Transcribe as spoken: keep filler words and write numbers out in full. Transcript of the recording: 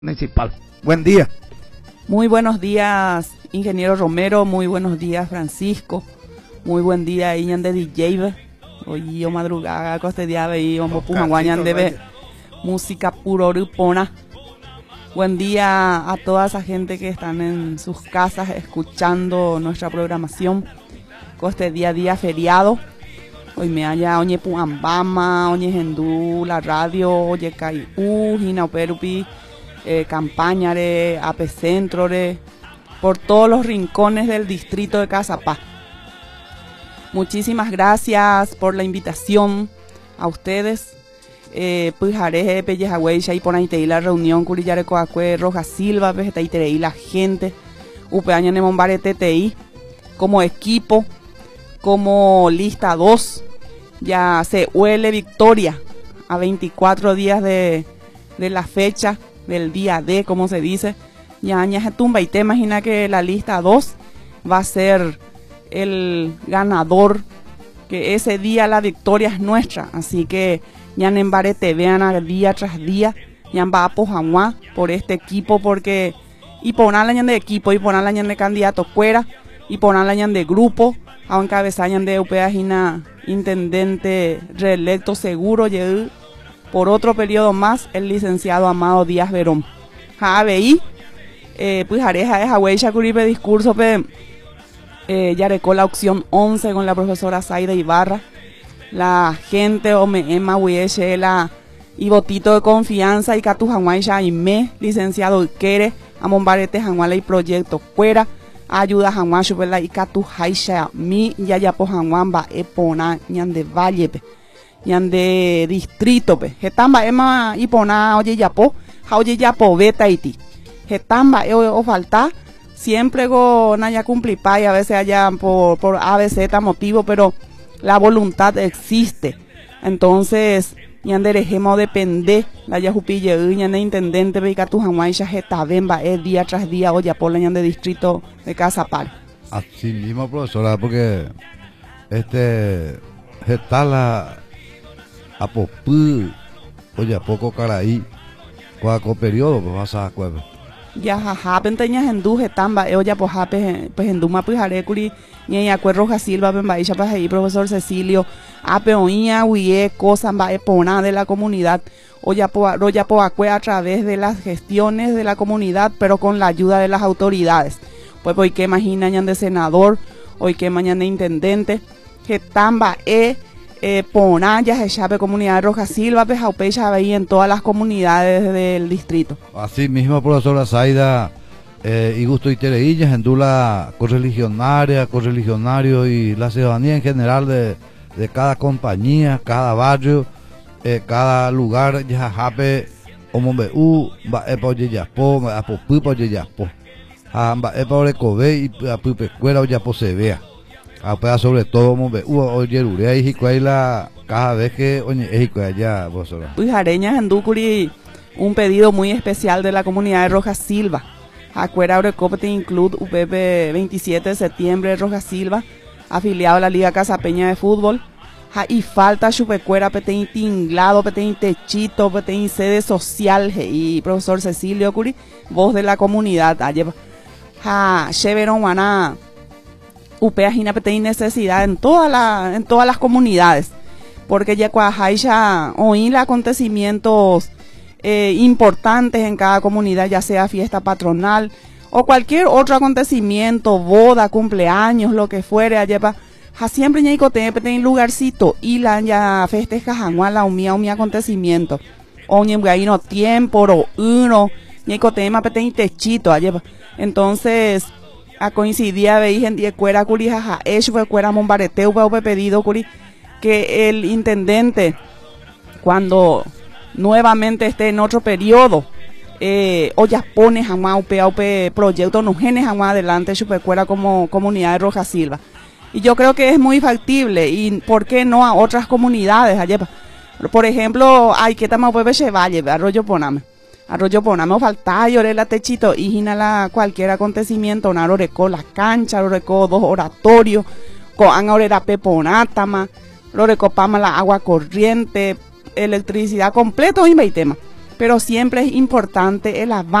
Municipal. Buen día. Muy buenos días, ingeniero Romero. Muy buenos días, Francisco. Muy buen día, Iñan de D J. Hoy yo madrugada, coste día veí, homo pumaguañan de música puro rupona. Buen día a toda esa gente que están en sus casas escuchando nuestra programación. Coste día a día feriado. Hoy me haya oñe puambama, oñe gendú, la radio, oye kai u, hina operupi. Eh, campaña de apecentro de por todos los rincones del distrito de Cazapá. Muchísimas gracias por la invitación a ustedes. Eh, pues haré pellejahueya y por ahí te la reunión curillare coacue Roja Silva, pues ahí te la gente upeaña ne mombare T T I como equipo, como lista dos. Ya se huele victoria a veinticuatro días de, de la fecha del día D, como se dice. Ya ya se tumba y te imagina que la lista dos va a ser el ganador, que ese día la victoria es nuestra, así que ya en Barete vean a día tras día, ya va a Pojamuá por este equipo, porque y por la de equipo y por la de candidato fuera y por la de grupo, aunque cabezañan de Upeajina intendente reelecto seguro y por otro periodo más, el licenciado Amado Díaz Verón. Ja, veí, eh, pues areja es Haweisha Curipe discurso, pe, eh, ya recó la opción once con la profesora Zaida Ibarra. La gente, o me ema huyeche, la y botito de confianza y catu Hawaisha y me, licenciado Kere, a Mombarete Hanwala y proyecto fuera, ayuda a Hanwashu, y catu Haisha, mi, ya ya po Hanwamba, epona, ñan de valle, pe. Yan de distrito pe hetamba ema ipona oye yapo ha oye yapo beta iti hetamba e o falta siempre go naya cumplipa y a veces haya por por A B Z motivo, pero la voluntad existe. Entonces yan derejemo depende la yajupille yan de intendente be tu Hawaisha hetabemba es día tras día oye por la yan de distrito de Cazapá. Así mismo, profesora, porque este hetala Apopú, oye, poco caraí, cuaco periodo, pues vas a cueva. Ya jaja, penteñas en duje tamba, oye, pues jape, pues en duma, pues harecuri, ni a Roja Silva, pembaisha, pues ahí, profesor Cecilio, ape oía, huye, cosas, va, epona de la comunidad, oye, pues, oye, pues a través de las gestiones de la comunidad, pero con la ayuda de las autoridades. Pues, hoy que imaginan de senador, hoy que mañana de intendente, que tamba, e, Eh, Ponaya, Jechape, comunidad de Roja Silva, Pejaupecha, ahí en todas las comunidades del distrito. Así mismo, profesora Zaida, eh, y Gusto y Tereillas, en la correligionaria, correligionario y la ciudadanía en general de, de cada compañía, cada barrio, eh, cada lugar, Jechape, Omombe U, Baepa Oyeyapo, Apopupa Oyeyapo, Baepa Orecobe y Apupecuera Oyapo se vea. Apea sobre todo mombe u oyerurea y la cada vez que oye allá profesora. Pues areñas en Ducuri, un pedido muy especial de la comunidad de Roja Silva. Acuera Orecopete Include U P P veintisiete de septiembre de Roja Silva, afiliado a la Liga Casapeña de Fútbol. Ja, y falta chupecuera petein tinglado, petein techito, petein sede social y profesor Cecilio Curi, voz de la comunidad. Ja, cheveron guaná. Upea Jina Pete necesidad en toda la, en todas las comunidades, porque ya cuajaisha oí acontecimientos eh, importantes en cada comunidad, ya sea fiesta patronal o cualquier otro acontecimiento, boda, cumpleaños, lo que fuere, allá ja siempre ya icote pete en lugarcito y la ya festeja januala un mía un mía acontecimiento o ahí no tiempo o uno ya icote ma pete en techito allá. Entonces a coincidía veis en die cuera curi jaja eso fue cuera mombareteu fue pedido curi que el intendente cuando nuevamente esté en otro periodo eh, o ya pone jamás upe upe proyecto no genes jamás adelante chupe cuera como comunidad de Roja Silva, y yo creo que es muy factible y por qué no a otras comunidades allá, por ejemplo hay que tamar puede Valle Arroyo Poname Arroyo Poname falta lloré la techito y la cualquier acontecimiento, una oreco la cancha, oreco dos oratorios, con orera peponátama, oreco pama la agua corriente, electricidad completo y tema. pero siempre es importante el avance